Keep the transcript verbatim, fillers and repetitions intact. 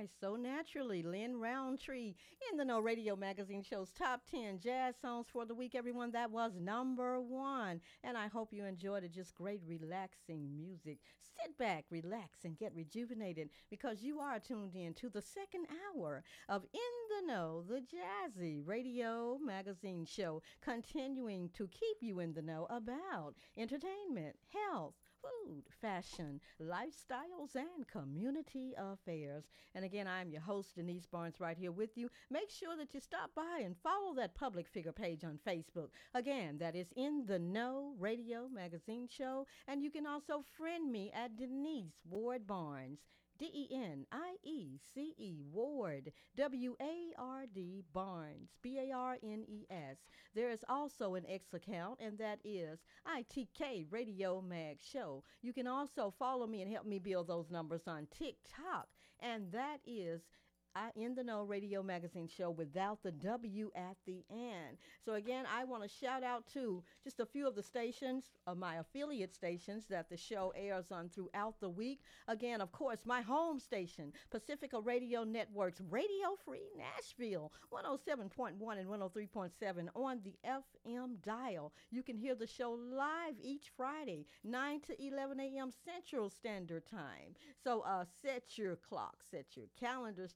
by so naturally. Lynn Roundtree in the No Radio Magazine show's top ten jazz songs for the week, everyone. That was number one. And I hope you enjoyed it. Just great, relaxing music. Sit back, relax, and get rejuvenated because you are tuned in to the second hour of In the Know, the Jazzy Radio Magazine show, continuing to keep you in the know about entertainment, health, food, fashion, lifestyles, and community affairs. And again, I'm your host, Denise Barnes, right here with you. Make sure that you stop by and follow that public figure page on Facebook. Again, that is In the Know Radio Magazine show. And you can also friend me at Denise Ward Barnes. D E N I E C E Ward, W A R D Barnes, B A R N E S. There is also an X account, and that is I T K Radio Mag Show. You can also follow me and help me build those numbers on TikTok, and that is I, In the Know Radio Magazine show without the W at the end. So again, I want to shout out to just a few of the stations, of my affiliate stations that the show airs on throughout the week. Again, of course, my home station, Pacifica Radio Network's Radio Free Nashville, one oh seven point one and one oh three point seven on the F M dial. You can hear the show live each Friday, nine to eleven a.m. Central Standard Time. So uh, set your clock, set your calendars